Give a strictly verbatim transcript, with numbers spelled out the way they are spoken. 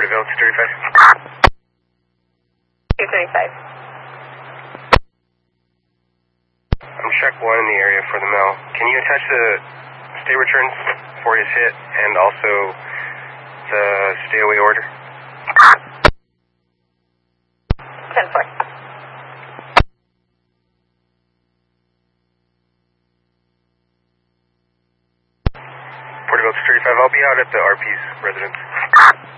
Porterville, two thirty-five. two thirty-five. I'm check one in the area for the mail. Can you attach the stay returns for his hit and also the stay away order? ten four. Porterville two thirty-five, I'll be out at the R P's residence.